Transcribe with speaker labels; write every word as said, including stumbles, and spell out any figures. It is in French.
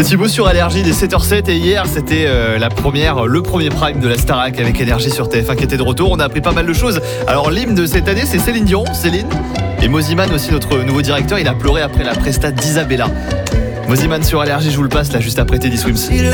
Speaker 1: C'est Thibaut sur Énergie des sept heures sept et hier c'était euh, la première, le premier prime de la Starac avec Énergie sur T F un qui était de retour. On a appris pas mal de choses. Alors l'hymne de cette année c'est Céline Dion, Céline et Moziman aussi notre nouveau directeur. Il a pleuré après la presta d'Isabella. Moziman sur Énergie, je vous le passe là juste après Teddy Swims.